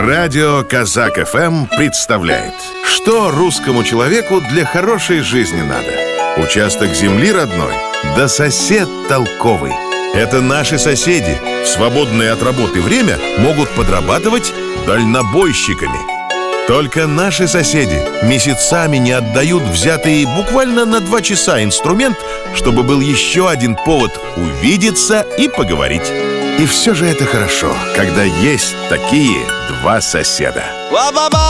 Радио Казак ФМ представляет, что русскому человеку для хорошей жизни надо. Участок земли родной, да сосед толковый. Это наши соседи в свободное от работы время могут подрабатывать дальнобойщиками. Только наши соседи месяцами не отдают взятый буквально на 2 часа инструмент, чтобы был еще один повод увидеться и поговорить. И все же это хорошо, когда есть такие 2 соседа.